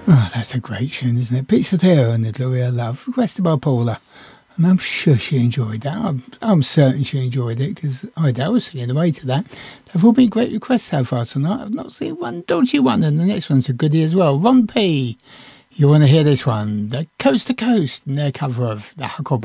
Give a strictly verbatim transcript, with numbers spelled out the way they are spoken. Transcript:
Oh, that's a great tune, isn't it? Pizza Theo and the Gloria Love, requested by Paula. And I'm sure she enjoyed that. I'm, I'm certain she enjoyed it because I was singing away to that. They've all been great requests so far tonight. I've not seen one dodgy one, and the next one's a goodie as well. Ron P. You want to hear this one? The Coast to Coast, and their cover of the Huckleberry.